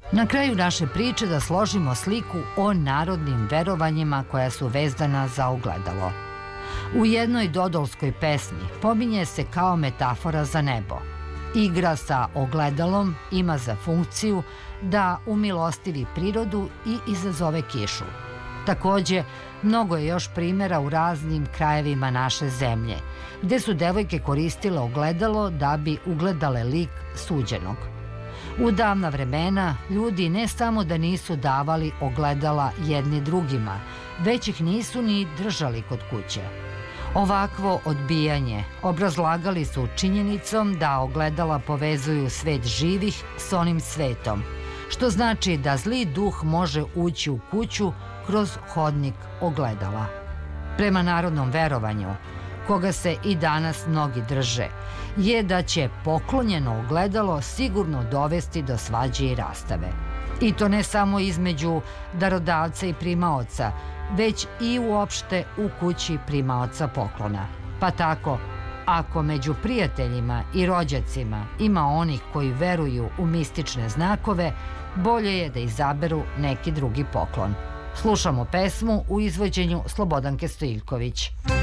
Na kraju naše priče da složimo sliku o narodnim verovanjima koja su vezana za ogledalo. U jednoj dodolskoj pesmi pominje se kao metafora za nebo. Igra sa ogledalom ima za funkciju da umilostivi prirodu i izazove kišu. Takođe, mnogo je još primjera u raznim krajevima naše zemlje, gde su devojke koristile ogledalo da bi ugledale lik suđenog. U davna vremena ljudi ne samo da nisu davali ogledala jedni drugima, već ih nisu ni držali kod kuće. Ovakvo odbijanje obrazlagali su činjenicom da ogledala povezuju svet živih s onim svetom, što znači da zli duh može ući u kuću kroz hodnik ogledala. Prema narodnom verovanju, koga se i danas mnogi drže, je da će poklonjeno ogledalo sigurno dovesti do svađe i rastave. I to ne samo između darodavca i primaoca, već i uopšte u kući primaoca poklona. Pa tako, ako među prijateljima i rođacima ima onih koji veruju u mistične znakove, bolje je da izaberu neki drugi poklon. Slušamo pesmu u izvođenju Slobodanke Stojiljković.